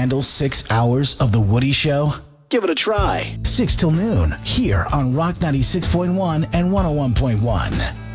handle 6 hours of The Woody Show? Give it a try. 6 till noon here on Rock 96.1 and 101.1.